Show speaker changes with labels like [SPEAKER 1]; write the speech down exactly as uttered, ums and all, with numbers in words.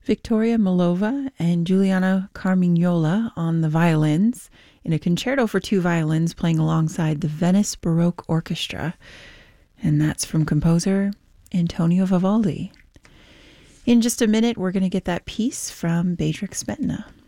[SPEAKER 1] Victoria Milova and Giuliano Carmignola on the violins in a concerto for two violins playing alongside the Venice Baroque Orchestra. And that's from composer Antonio Vivaldi. In just a minute, we're going to get that piece from Bedřich Smetana.